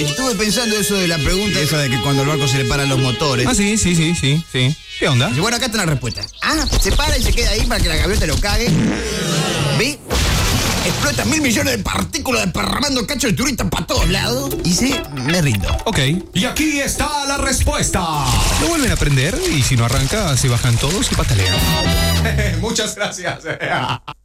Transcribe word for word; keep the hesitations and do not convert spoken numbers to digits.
estuve pensando eso de la pregunta esa de que cuando el barco se le paran los motores. Ah, sí, sí, sí, sí, sí. ¿Qué onda? Y bueno, acá está la respuesta. Ah, se para y se queda ahí para que la gaviota lo cague. ¿Ve? Explota mil millones de partículas desparramando cachos de turista para todos lados. Y sí, me rindo. Ok. Y aquí está la respuesta. Lo vuelven a aprender y si no arranca, se bajan todos y patalean. Muchas gracias.